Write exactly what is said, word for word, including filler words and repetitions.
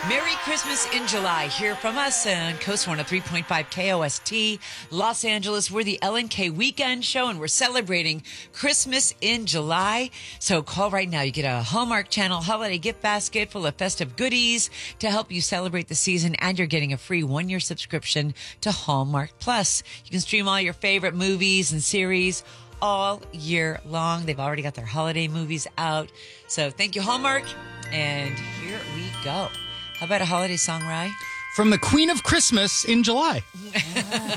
Merry Christmas in July. Hear from us on Coast one oh three point five K O S T, Los Angeles. We're the L N K Weekend Show, and we're celebrating Christmas in July. So call right now. You get a Hallmark Channel holiday gift basket full of festive goodies to help you celebrate the season, and you're getting a free one-year subscription to Hallmark Plus. You can stream all your favorite movies and series all year long. They've already got their holiday movies out. So thank you, Hallmark. And here we go. How about a holiday song, Rye? From the Queen of Christmas in July.